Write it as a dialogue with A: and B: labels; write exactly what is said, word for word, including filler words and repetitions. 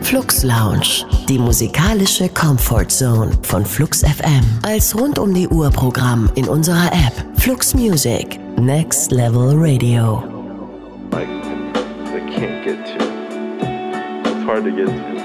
A: Flux Lounge, die musikalische Comfort Zone von Flux F M. Als rund um die Uhr Programm in unserer App Flux Music, Next Level Radio.
B: Like, they can't get to. It's hard to get to.